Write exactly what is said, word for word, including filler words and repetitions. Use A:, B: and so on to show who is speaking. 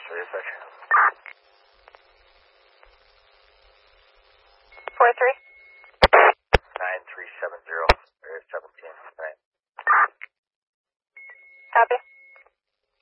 A: dispatch.
B: four three.
A: nine three seven zero, area seventeen. Right.
B: Copy.